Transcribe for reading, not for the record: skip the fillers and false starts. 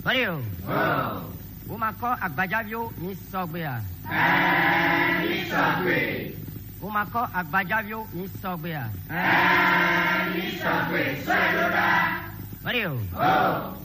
Bari o. Ou makọ agbajavio ni sọgbe a. Ni sọgbe. Ou makọ agbajavio ni sọgbe a. Ni sọgbe. Sọ èlò dá. Bari o.